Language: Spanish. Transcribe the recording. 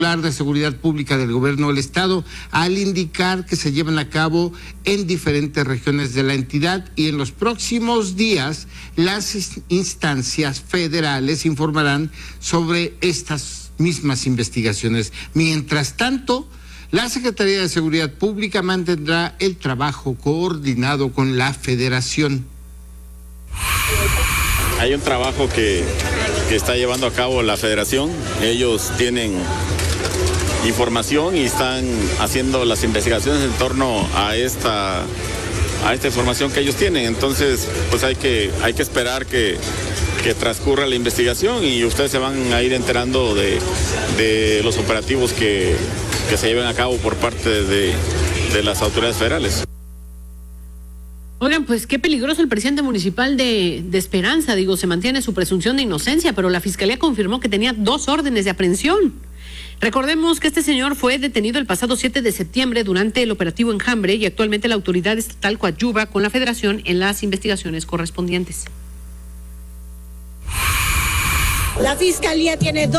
de Seguridad Pública del Gobierno del Estado, al indicar que se llevan a cabo en diferentes regiones de la entidad y en los próximos días las instancias federales informarán sobre estas mismas investigaciones. Mientras tanto, la Secretaría de Seguridad Pública mantendrá el trabajo coordinado con la Federación. Hay un trabajo que está llevando a cabo la Federación. Ellos tienen información y están haciendo las investigaciones en torno a esta información que ellos tienen. Entonces, pues hay que esperar que transcurra la investigación y ustedes se van a ir enterando de los operativos que se lleven a cabo por parte de las autoridades federales. Oigan, pues qué peligroso el presidente municipal de Esperanza. Digo, se mantiene su presunción de inocencia, pero la fiscalía confirmó que tenía 2 órdenes de aprehensión. Recordemos que este señor fue detenido el pasado 7 de septiembre durante el operativo Enjambre y actualmente la autoridad estatal coadyuva con la Federación en las investigaciones correspondientes. La fiscalía tiene 2